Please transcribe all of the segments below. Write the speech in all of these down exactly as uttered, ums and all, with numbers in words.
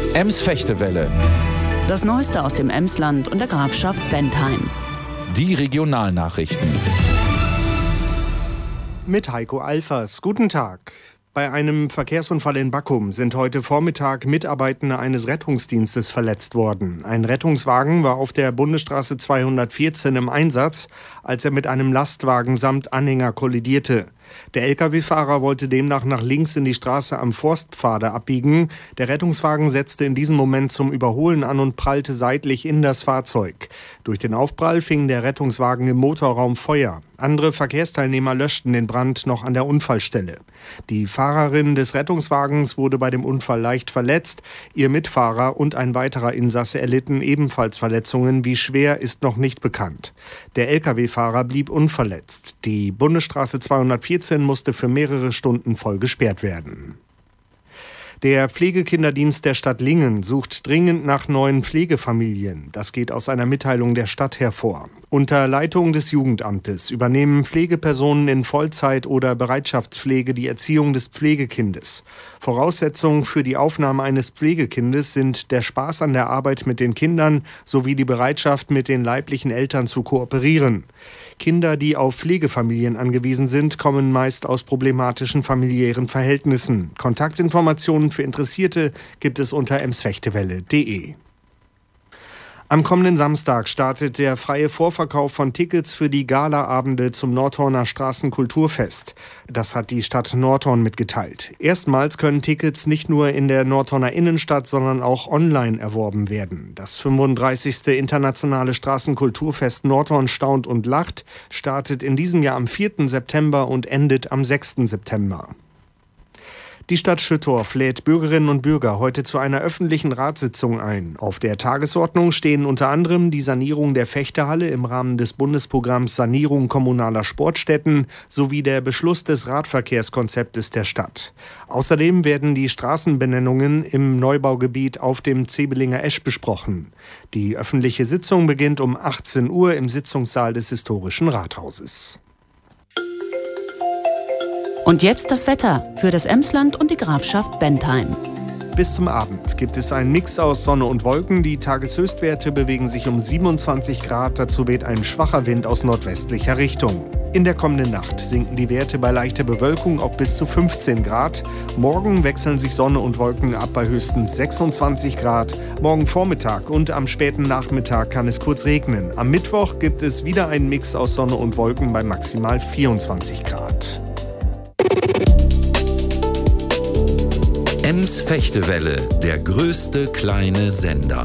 Ems-Fechtewelle. Das Neueste aus dem Emsland und der Grafschaft Bentheim. Die Regionalnachrichten. Mit Heiko Alfers. Guten Tag. Bei einem Verkehrsunfall in Bakkum sind heute Vormittag Mitarbeitende eines Rettungsdienstes verletzt worden. Ein Rettungswagen war auf der Bundesstraße zweihundertvierzehn im Einsatz, als er mit einem Lastwagen samt Anhänger kollidierte. Der L K W-Fahrer wollte demnach nach links in die Straße am Forstpfade abbiegen. Der Rettungswagen setzte in diesem Moment zum Überholen an und prallte seitlich in das Fahrzeug. Durch den Aufprall fing der Rettungswagen im Motorraum Feuer. Andere Verkehrsteilnehmer löschten den Brand noch an der Unfallstelle. Die Fahrerin des Rettungswagens wurde bei dem Unfall leicht verletzt. Ihr Mitfahrer und ein weiterer Insasse erlitten ebenfalls Verletzungen. Wie schwer, ist noch nicht bekannt. Der L K W-Fahrer blieb unverletzt. Die Bundesstraße zweihundertvierzehn musste für mehrere Stunden voll gesperrt werden. Der Pflegekinderdienst der Stadt Lingen sucht dringend nach neuen Pflegefamilien. Das geht aus einer Mitteilung der Stadt hervor. Unter Leitung des Jugendamtes übernehmen Pflegepersonen in Vollzeit- oder Bereitschaftspflege die Erziehung des Pflegekindes. Voraussetzungen für die Aufnahme eines Pflegekindes sind der Spaß an der Arbeit mit den Kindern sowie die Bereitschaft, mit den leiblichen Eltern zu kooperieren. Kinder, die auf Pflegefamilien angewiesen sind, kommen meist aus problematischen familiären Verhältnissen. Kontaktinformationen für Interessierte gibt es unter emsfechtewelle punkt de. Am kommenden Samstag startet der freie Vorverkauf von Tickets für die Galaabende zum Nordhorner Straßenkulturfest. Das hat die Stadt Nordhorn mitgeteilt. Erstmals können Tickets nicht nur in der Nordhorner Innenstadt, sondern auch online erworben werden. Das fünfunddreißigste internationale Straßenkulturfest Nordhorn staunt und lacht startet in diesem Jahr am vierten September und endet am sechsten September. Die Stadt Schüttorf lädt Bürgerinnen und Bürger heute zu einer öffentlichen Ratssitzung ein. Auf der Tagesordnung stehen unter anderem die Sanierung der Fechtehalle im Rahmen des Bundesprogramms Sanierung kommunaler Sportstätten sowie der Beschluss des Radverkehrskonzeptes der Stadt. Außerdem werden die Straßenbenennungen im Neubaugebiet auf dem Zebelinger Esch besprochen. Die öffentliche Sitzung beginnt um achtzehn Uhr im Sitzungssaal des Historischen Rathauses. Und jetzt das Wetter für das Emsland und die Grafschaft Bentheim. Bis zum Abend gibt es einen Mix aus Sonne und Wolken. Die Tageshöchstwerte bewegen sich um siebenundzwanzig Grad. Dazu weht ein schwacher Wind aus nordwestlicher Richtung. In der kommenden Nacht sinken die Werte bei leichter Bewölkung auf bis zu fünfzehn Grad. Morgen wechseln sich Sonne und Wolken ab bei höchstens sechsundzwanzig Grad. Morgen Vormittag und am späten Nachmittag kann es kurz regnen. Am Mittwoch gibt es wieder einen Mix aus Sonne und Wolken bei maximal vierundzwanzig Grad. Ems-Fechtewelle, der größte kleine Sender.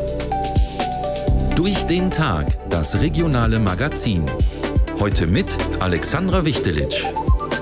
Durch den Tag, das regionale Magazin. Heute mit Alexandra Wichtelitsch.